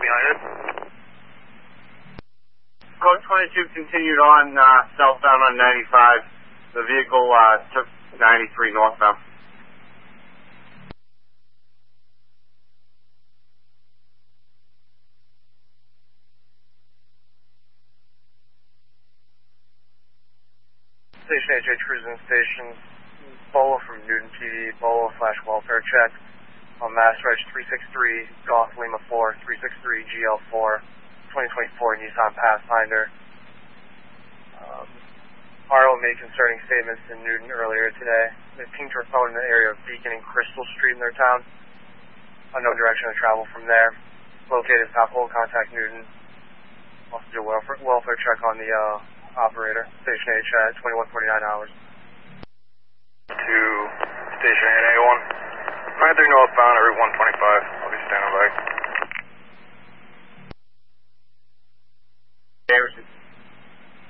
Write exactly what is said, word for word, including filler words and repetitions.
behind it. Code twenty-two continued on uh, southbound on ninety-five. The vehicle uh, took ninety-three northbound. Station H H cruising station. Bolo from Newton P D. Bolo slash welfare check. On Mass Reg three six three, Golf Lima four, three six three G L four, twenty twenty-four Nissan Pathfinder. Um, R O made concerning statements in Newton earlier today. They pinged her phone in the area of Beacon and Crystal Street in their town. Unknown direction of travel from there. Located South Pole, contact Newton. Also do a welfare, welfare check on the uh, operator. Station H at twenty-one forty-nine hours. To Station eight A one. ninety-three northbound at Route one twenty-five. I'll be standing by.